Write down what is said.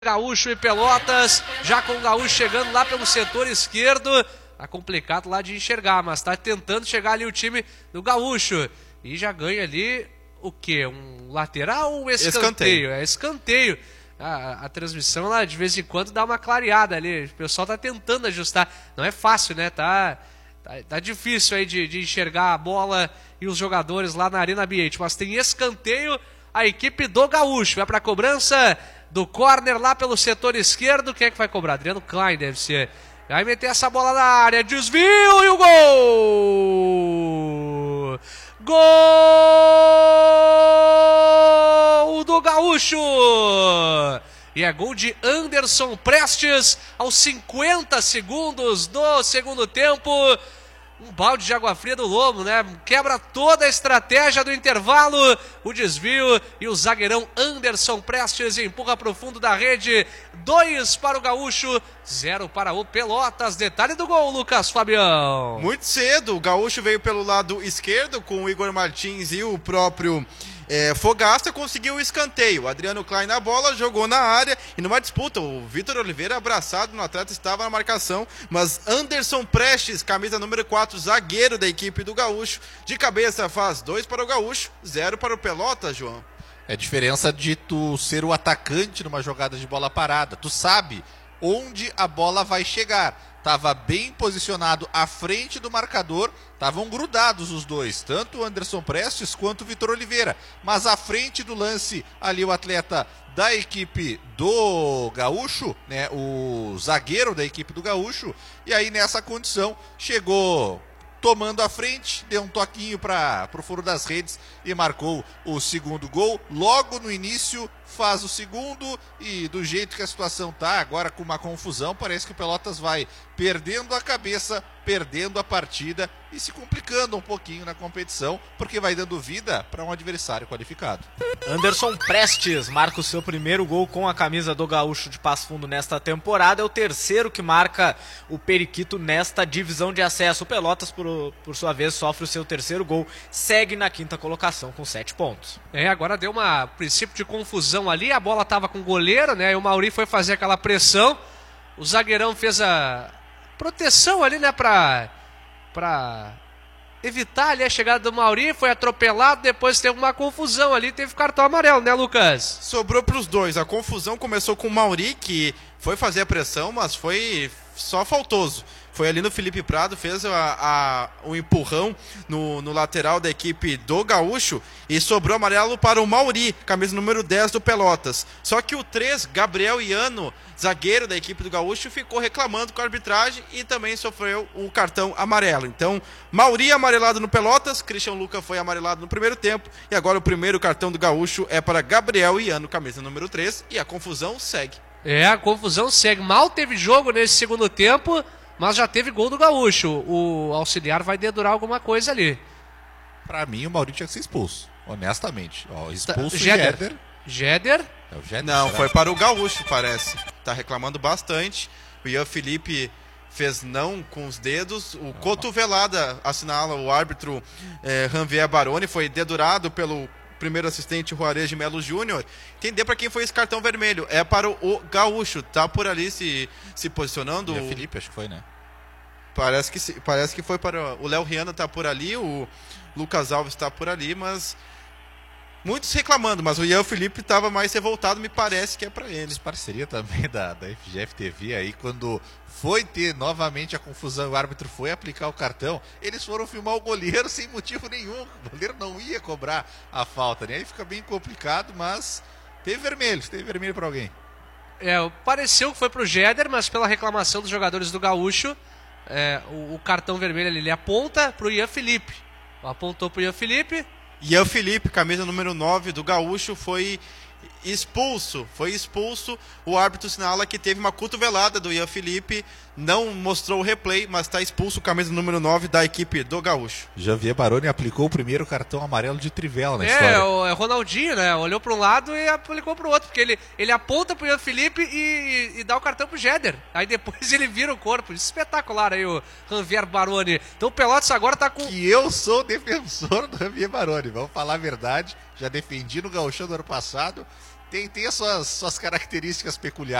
Gaúcho e Pelotas, já com o Gaúcho chegando lá pelo setor esquerdo. Tá complicado lá de enxergar, mas tá tentando chegar ali o time do Gaúcho. E já ganha ali o quê? Um lateral ou um escanteio? É escanteio. A transmissão lá de vez em quando dá uma clareada ali. O pessoal tá tentando ajustar. Não é fácil, né? Tá difícil aí de enxergar a bola e os jogadores lá na Arena Ambiente. Mas tem escanteio. A equipe do Gaúcho vai para a cobrança do córner lá pelo setor esquerdo. Quem é que vai cobrar? Adriano Klein deve ser. Vai meter essa bola na área. Desvio e o gol! Gol do Gaúcho! E é gol de Anderson Prestes aos 50 segundos do segundo tempo. Um balde de água fria do Lobo, né? Quebra toda a estratégia do intervalo. O desvio e o zagueirão Anderson Prestes empurra para o fundo da rede. 2 para o Gaúcho, 0 para o Pelotas. Detalhe do gol, Lucas Fabião. Muito cedo, o Gaúcho veio pelo lado esquerdo com o Igor Martins e o próprio Fogaça, conseguiu o escanteio. Adriano Klein na bola, jogou na área e numa disputa, o Vitor Oliveira abraçado no atleta estava na marcação, mas Anderson Prestes, camisa número 4, zagueiro da equipe do Gaúcho, de cabeça faz 2 para o Gaúcho, 0 para o Pelotas, João. É a diferença de tu ser o atacante numa jogada de bola parada. Tu sabe onde a bola vai chegar. Estava bem posicionado à frente do marcador, estavam grudados os dois, tanto o Anderson Prestes quanto o Vitor Oliveira. Mas à frente do lance, ali o atleta da equipe do Gaúcho, né, o zagueiro da equipe do Gaúcho, e aí nessa condição chegou tomando a frente, deu um toquinho para o furo das redes e marcou o segundo gol. Logo no início faz o segundo e do jeito que a situação tá, agora com uma confusão, parece que o Pelotas vai perdendo a cabeça, perdendo a partida e se complicando um pouquinho na competição, porque vai dando vida para um adversário qualificado. Anderson Prestes marca o seu primeiro gol com a camisa do Gaúcho de Passo Fundo nesta temporada. É o terceiro que marca o Periquito nesta divisão de acesso. O Pelotas, por sua vez, sofre o seu terceiro gol, segue na quinta colocação com 7 pontos. Agora deu uma princípio de confusão ali, a bola estava com o goleiro, né? E o Mauri foi fazer aquela pressão. O zagueirão fez a proteção ali, né, pra evitar ali a chegada do Mauri, foi atropelado, depois teve uma confusão ali, teve cartão amarelo, né, Lucas? Sobrou para os dois, a confusão começou com o Mauri, que foi fazer a pressão, mas foi só faltoso. Foi ali no Felipe Prado, fez o empurrão no lateral da equipe do Gaúcho e sobrou amarelo para o Mauri, camisa número 10 do Pelotas. Só que o 3, Gabriel Iano, zagueiro da equipe do Gaúcho, ficou reclamando com a arbitragem e também sofreu o cartão amarelo. Então, Mauri amarelado no Pelotas, Christian Luca foi amarelado no primeiro tempo e agora o primeiro cartão do Gaúcho é para Gabriel Iano, camisa número 3, e a confusão segue. A confusão segue. Mal teve jogo nesse segundo tempo, mas já teve gol do Gaúcho. O auxiliar vai dedurar alguma coisa ali. Pra mim, o Mauri tinha que ser expulso, honestamente. Expulso o Jéder. Jéder? É o Jéder? Não, foi para o Gaúcho, parece. Tá reclamando bastante. O Ian Felipe fez não com os dedos. O cotovelada assinala o árbitro Janvier Baroni. Foi dedurado pelo primeiro assistente Juarez de Melo Júnior. Entender para quem foi esse cartão vermelho. É para o Gaúcho. Tá por ali se posicionando. O Ian Felipe, acho que foi, né? Parece que foi para o Léo Riano, tá por ali, o Lucas Alves tá por ali, mas muitos reclamando, mas o Ian Felipe estava mais revoltado, me parece que é para ele. Parceria também da FGF TV aí, quando foi ter novamente a confusão, o árbitro foi aplicar o cartão, eles foram filmar o goleiro sem motivo nenhum, o goleiro não ia cobrar a falta, né? Aí fica bem complicado, mas teve vermelho para alguém. Pareceu que foi pro Jéder, mas pela reclamação dos jogadores do Gaúcho, o cartão vermelho ele aponta pro Ian Felipe. Apontou pro Ian Felipe. Ian Felipe, camisa número 9 do Gaúcho, foi expulso. O árbitro sinala que teve uma cotovelada do Ian Felipe, não mostrou o replay, mas está expulso o camisa número 9 da equipe do Gaúcho. Janvier Baroni aplicou o primeiro cartão amarelo de Trivela na história. O Ronaldinho, né? Olhou para um lado e aplicou para o outro, porque ele aponta pro Ian Felipe e dá o cartão pro Jéder. Aí depois ele vira o corpo. Espetacular aí o Janvier Baroni. Então o Pelotas agora tá com... E eu sou defensor do Janvier Baroni, vamos falar a verdade. Já defendi no Gauchão do ano passado. tem as suas características peculiares.